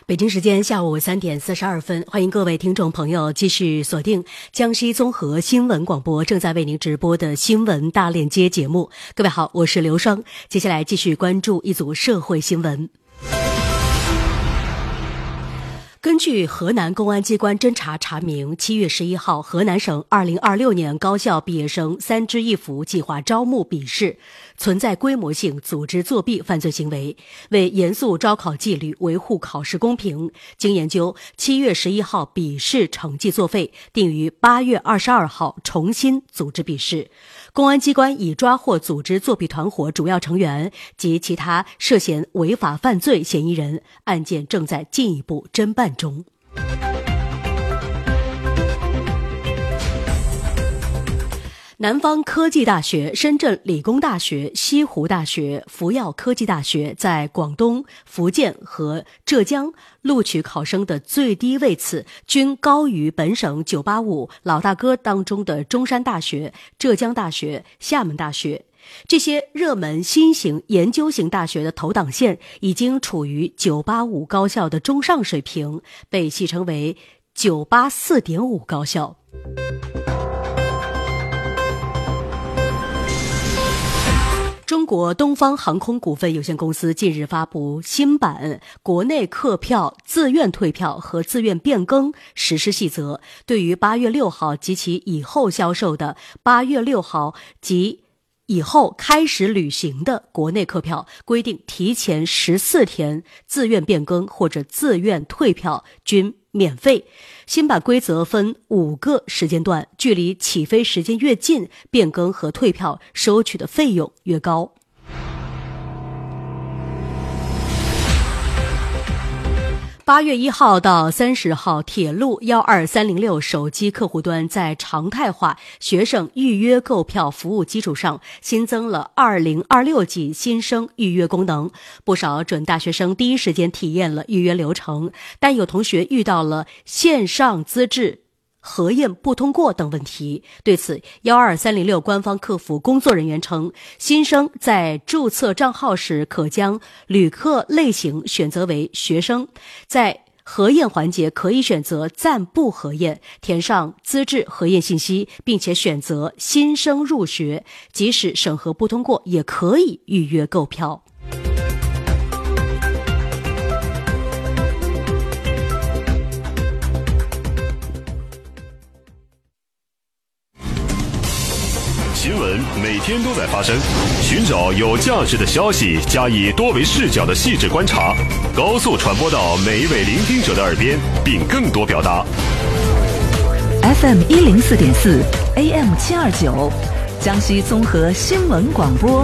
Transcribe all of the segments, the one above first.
北京时间下午3:42，欢迎各位听众朋友继续锁定江西综合新闻广播正在为您直播的新闻大链接节目。各位好，我是刘双，接下来继续关注一组社会新闻。根据河南公安机关侦查查明，7月11号，河南省2026年高校毕业生3支1扶计划招募笔试存在规模性组织作弊犯罪行为，为严肃招考纪律，维护考试公平，经研究，7月11号笔试成绩作废，定于8月22号重新组织笔试。公安机关已抓获组织作弊团伙主要成员及其他涉嫌违法犯罪嫌疑人，案件正在进一步侦办中。南方科技大学、深圳理工大学、西湖大学、福耀科技大学在广东、福建和浙江录取考生的最低位次均高于本省985老大哥当中的中山大学、浙江大学、厦门大学。这些热门新型研究型大学的投档线已经处于985高校的中上水平，被戏称为 984.5 高校。中国东方航空股份有限公司近日发布新版国内客票自愿退票和自愿变更实施细则，对于8月6号及其以后销售的8月6号及以后开始履行的国内客票，规定提前14天自愿变更或者自愿退票均免费。新版规则分5个时间段，距离起飞时间越近，变更和退票收取的费用越高。8月1号到30号，铁路12306手机客户端在常态化学生预约购票服务基础上，新增了2026级新生预约功能。不少准大学生第一时间体验了预约流程，但有同学遇到了线上资质核验不通过等问题。对此12306官方客服工作人员称，新生在注册账号时可将旅客类型选择为学生，在核验环节可以选择暂不核验，填上资质核验信息，并且选择新生入学，即使审核不通过也可以预约购票。 新闻每天都在发生，寻找有价值的消息，加以多维视角的细致观察，高速传播到每一位聆听者的耳边，并更多表达。 FM 104.4 AM 729，江西综合新闻广播。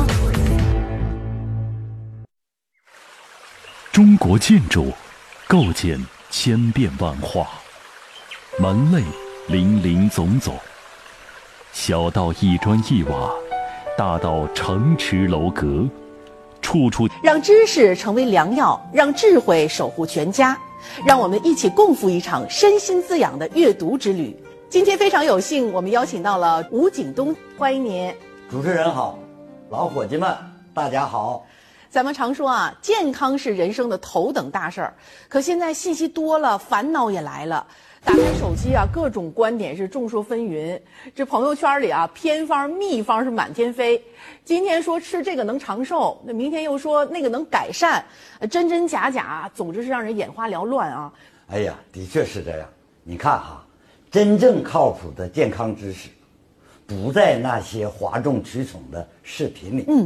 中国建筑构建千变万化，门类林林总总。小到一砖一瓦，大到城池楼阁，处处让知识成为良药，让智慧守护全家，让我们一起共赴一场身心滋养的阅读之旅。今天非常有幸，我们邀请到了吴景东，欢迎您。 主持人好，老伙计们大家好。 咱们常说啊，健康是人生的头等大事儿，可现在信息多了，烦恼也来了。打开手机啊，各种观点是众说纷纭。这朋友圈里啊，偏方秘方是满天飞。今天说吃这个能长寿，那明天又说那个能改善，真真假假，总之是让人眼花缭乱啊。 哎呀，的确是这样。你看哈，真正靠谱的健康知识，不在那些哗众取宠的视频里。